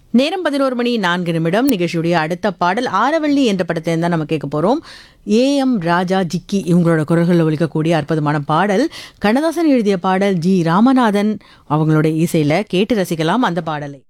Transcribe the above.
நேரம் 11 மணி 4 நிமிடம். நிகழ்ச்சியுடைய அடுத்த பாடல் ஆரவள்ளி என்ற படத்தை தான் நம்ம கேட்க போறோம். ஏஎம் ராஜா, ஜிக்கி இவங்களோட குரல்களில் ஒலிக்கக்கூடிய அற்புதமான பாடல். கண்ணதாசன் எழுதிய பாடல், ஜி ராமநாதன் அவங்களோட இசையில கேட்டு ரசிக்கலாம் அந்த பாடலை.